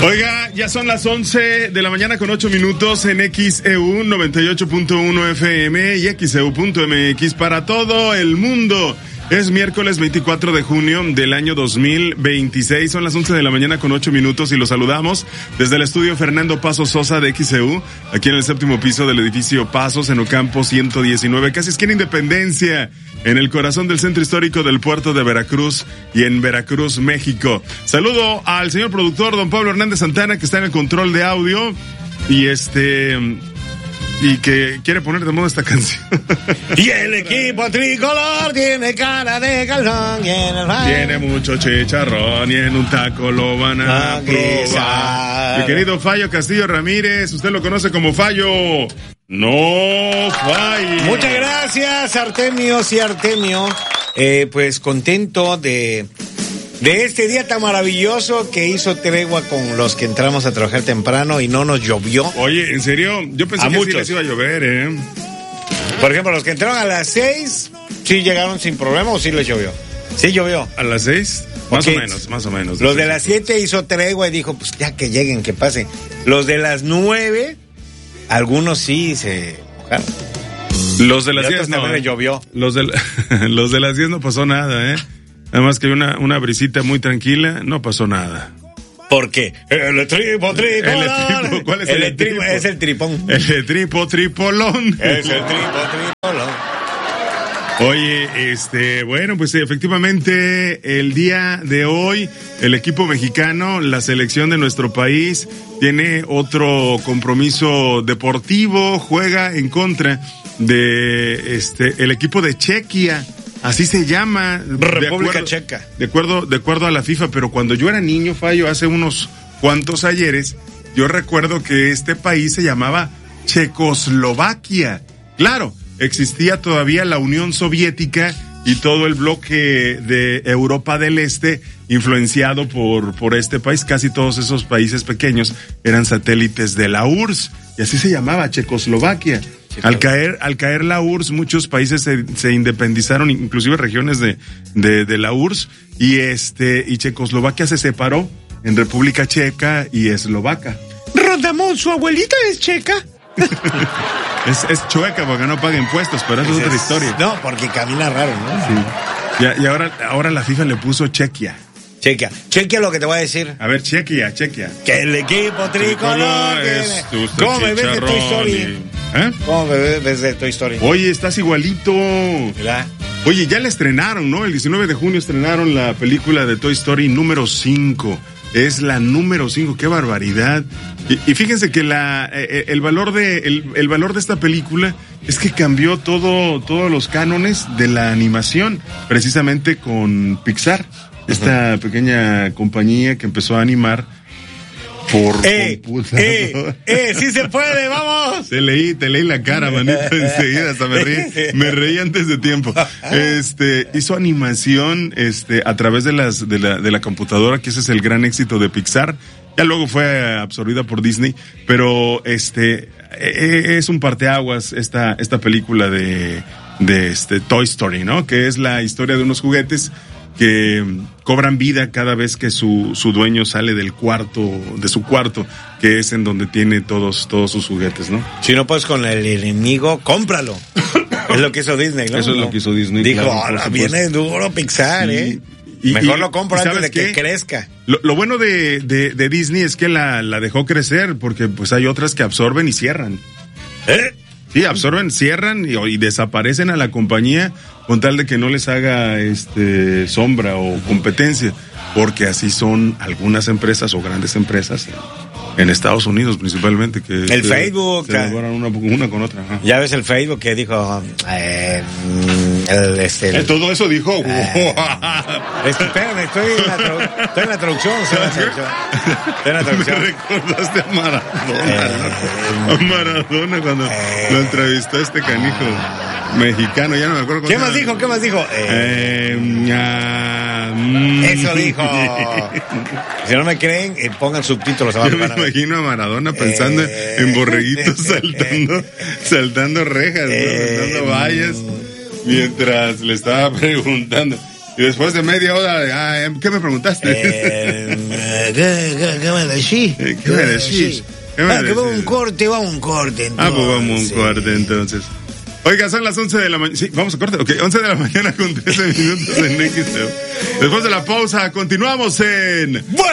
Oiga, ya son las 11 de la mañana con 8 minutos en XEU 98.1 FM y XEU.mx para todo el mundo. Es miércoles 24 de junio del año 2026, son las 11 de la mañana con 8 minutos y los saludamos desde el estudio Fernando Pasos Sosa de XEU, aquí en el séptimo piso del edificio Pasos, en Ocampo 119, casi esquina Independencia, en el corazón del centro histórico del puerto de Veracruz y en Veracruz, México. Saludo al señor productor, don Pablo Hernández Santana, que está en el control de audio y que quiere poner de moda esta canción. Y el equipo tricolor tiene cara de calzón y en el baile tiene mucho chicharrón y en un taco lo van a probar. Mi querido Fallo Castillo Ramírez, usted lo conoce como Fallo. No falle. Muchas gracias, Artemios y Artemio. Pues contento de este día tan maravilloso que hizo tregua con los que entramos a trabajar temprano y no nos llovió. Oye, ¿en serio? Yo pensé que sí les iba a llover, Por ejemplo, los que entraron a las 6, ¿sí llegaron sin problema o sí les llovió? Sí llovió. ¿A las 6? Más o menos. Los de las 7 hizo tregua y dijo, pues ya que lleguen, que pasen. Los de las 9, algunos sí se mojaron. Los de las 10 no. También le llovió. Los de las 10 no pasó nada, Nada más que una brisita muy tranquila, no pasó nada. ¿Por qué? El tripo. ¿Cuál es el tripo? Es el tripón. El tripolón. Es el tripolón. Oye, bueno, pues efectivamente el día de hoy el equipo mexicano, la selección de nuestro país, tiene otro compromiso deportivo, juega en contra de el equipo de Chequia. Así se llama. República Checa. De acuerdo a la FIFA, pero cuando yo era niño, Fallo, hace unos cuantos ayeres, yo recuerdo que este país se llamaba Checoslovaquia. Claro, existía todavía la Unión Soviética y todo el bloque de Europa del Este influenciado por este país. Casi todos esos países pequeños eran satélites de la URSS y así se llamaba Checoslovaquia. Al caer la URSS, muchos países se independizaron, inclusive regiones de la URSS, y Checoslovaquia se separó en República Checa y Eslovaca. Rondamón, ¿su abuelita es checa? es chueca porque no paga impuestos, pero eso es otra historia. No, porque camina raro, ¿no? Sí. Y ahora la FIFA le puso Chequia. Chequia lo que te voy a decir. A ver, Chequia. Que el equipo tricolor es ¿Cómo me ves de Toy Story? ¿Cómo me ves de Toy Story? Oye, estás igualito. ¿Verdad? Oye, ya la estrenaron, ¿no? El 19 de junio estrenaron la película de Toy Story número 5. Es la número 5, qué barbaridad. Y fíjense que el valor de esta película es que cambió todos los cánones de la animación, precisamente con Pixar. Esta pequeña compañía que empezó a animar por computadora. Sí se puede, vamos. Te leí la cara, manito, enseguida, hasta me reí antes de tiempo. Hizo animación, a través de la computadora, que ese es el gran éxito de Pixar. Ya luego fue absorbida por Disney, pero es un parteaguas esta película de Toy Story, ¿no? Que es la historia de unos juguetes que cobran vida cada vez que su dueño sale de su cuarto, que es en donde tiene todos sus juguetes, ¿no? Si no puedes con el enemigo, cómpralo. Es lo que hizo Disney, ¿no? Eso es lo que hizo Disney. Dijo, claro, viene duro Pixar, sí. Mejor lo compro antes de que crezca. Lo bueno de Disney es que la dejó crecer, porque pues hay otras que absorben y cierran. Sí, absorben, cierran y desaparecen a la compañía con tal de que no les haga sombra o competencia, porque así son algunas empresas o grandes empresas en Estados Unidos principalmente, que el Facebook se devoran una con otra. Ajá. Ya ves el Facebook que dijo todo eso dijo. Espérame, estoy en la traducción. Me recordaste a Maradona. A Maradona cuando lo entrevistó canijo mexicano, ya no me acuerdo. ¿Qué más dijo? Eso dijo. Si no me creen, pongan subtítulos abajo. Yo me imagino a Maradona pensando en borreguitos saltando rejas, saltando vallas, mientras le estaba preguntando. Y después de media hora, ¿qué me preguntaste? ¿Qué me decís? ¿Qué me decís? Que vamos a un corte, entonces. Pues vamos a un corte, entonces. Oiga, son las 11 de la mañana. Sí, vamos a corte. Ok, 11 de la mañana con 13 minutos en XTV. Después de la pausa, continuamos en...